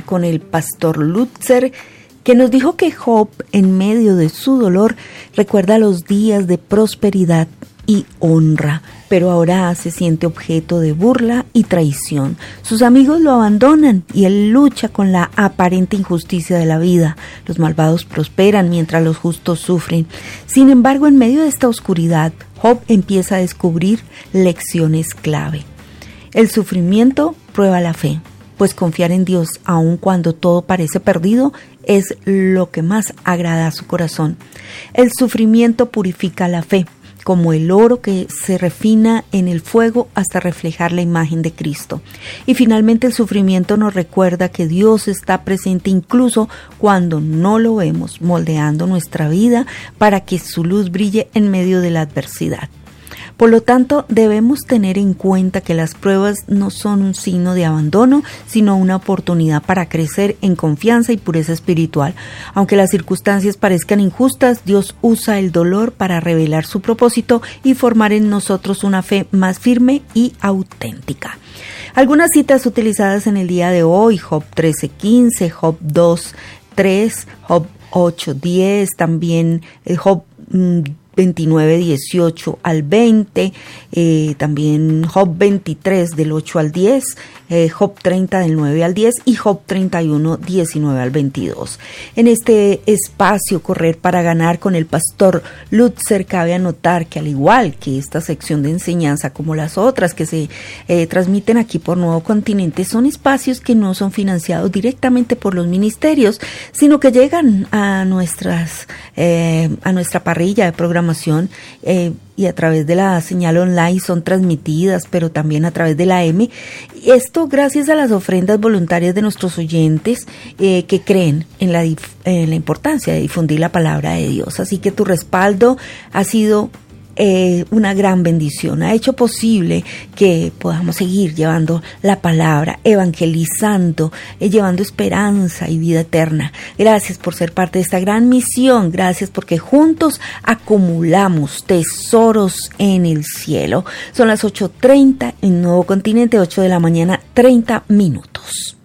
con el pastor Lutzer, que nos dijo que Job, en medio de su dolor, recuerda los días de prosperidad y honra, pero ahora se siente objeto de burla y traición. Sus amigos lo abandonan y él lucha con la aparente injusticia de la vida. Los malvados prosperan mientras los justos sufren. Sin embargo, en medio de esta oscuridad, Job empieza a descubrir lecciones clave. El sufrimiento prueba la fe, pues confiar en Dios, aun cuando todo parece perdido, es lo que más agrada a su corazón. El sufrimiento purifica la fe, como el oro que se refina en el fuego hasta reflejar la imagen de Cristo. Y finalmente el sufrimiento nos recuerda que Dios está presente incluso cuando no lo vemos, moldeando nuestra vida para que su luz brille en medio de la adversidad. Por lo tanto, debemos tener en cuenta que las pruebas no son un signo de abandono, sino una oportunidad para crecer en confianza y pureza espiritual. Aunque las circunstancias parezcan injustas, Dios usa el dolor para revelar su propósito y formar en nosotros una fe más firme y auténtica. Algunas citas utilizadas en el día de hoy: Job 13:15, Job 2:3, Job 8:10, también Job 29:18 al 20, también Job 23 del 8 al 10, Job 30 del 9 al 10 y Job 31, 19 al 22. En este espacio Correr para Ganar con el pastor Lutzer, cabe anotar que al igual que esta sección de enseñanza como las otras que se transmiten aquí por Nuevo Continente, son espacios que no son financiados directamente por los ministerios, sino que llegan a nuestra parrilla de programación y a través de la señal online son transmitidas, pero también a través de la AM. Esto gracias a las ofrendas voluntarias de nuestros oyentes que creen en la importancia de difundir la palabra de Dios. Así que tu respaldo ha sido una gran bendición, ha hecho posible que podamos seguir llevando la palabra, evangelizando, llevando esperanza y vida eterna. Gracias por ser parte de esta gran misión, gracias porque juntos acumulamos tesoros en el cielo. Son las 8:30 en Nuevo Continente, 8 de la mañana, 30 minutos.